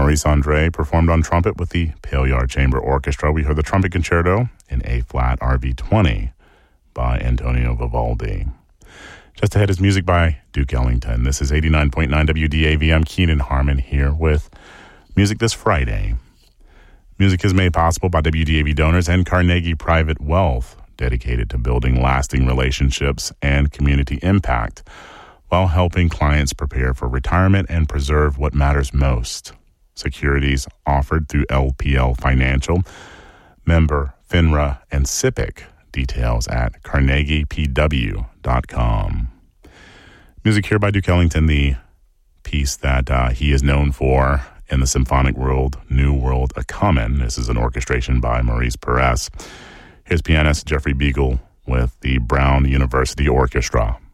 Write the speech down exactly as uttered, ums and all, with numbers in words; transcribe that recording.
Maurice Andre performed on trumpet with the Paillard Chamber Orchestra. We heard the Trumpet Concerto in A-flat R V twenty by Antonio Vivaldi. Just ahead is music by Duke Ellington. This is eighty-nine point nine W D A V. I'm Keenan Harmon here with Music This Friday. Music is made possible by W D A V donors and Carnegie Private Wealth, dedicated to building lasting relationships and community impact while helping clients prepare for retirement and preserve what matters most. Securities offered through L P L Financial, member FINRA, and SIPC. Details at carnegie p w dot com. Music here by Duke Ellington, the piece that uh, he is known for in the symphonic world, New World A Comin'. This is an orchestration by Maurice Perez. Here's pianist Jeffrey Beagle with the Brown University Orchestra.